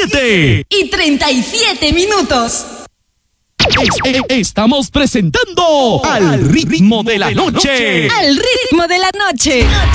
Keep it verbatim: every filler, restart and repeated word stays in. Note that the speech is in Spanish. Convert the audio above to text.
siete y treinta y siete minutos. Es- es- estamos presentando Al ritmo de la noche. Al ritmo de la noche.